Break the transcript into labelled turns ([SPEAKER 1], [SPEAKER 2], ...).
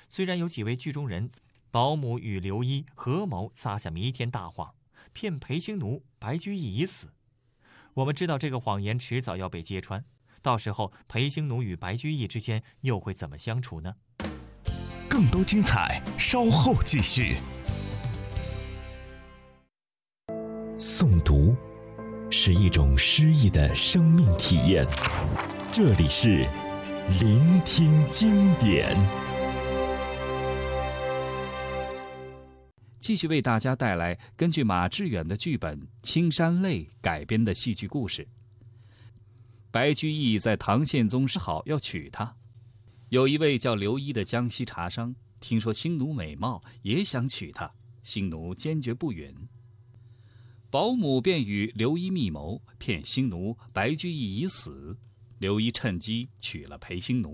[SPEAKER 1] 虽然有几位剧中人保姆与刘一合谋撒下弥天大谎，骗裴兴奴白居易已死。我们知道这个谎言迟早要被揭穿，到时候裴兴奴与白居易之间又会怎么相处呢？
[SPEAKER 2] 更多精彩稍后继续。诵读是一种诗意的生命体验，这里是聆听经典。
[SPEAKER 3] 继续为大家带来根据马致远的剧本《青山泪》改编的戏剧故事。白居易在唐宪宗时好要娶她，有一位叫刘一的江西茶商，听说兴奴美貌，也想娶她，兴奴坚决不允。保姆便与刘一密谋，骗兴奴白居易已死，刘一趁机娶了裴兴奴。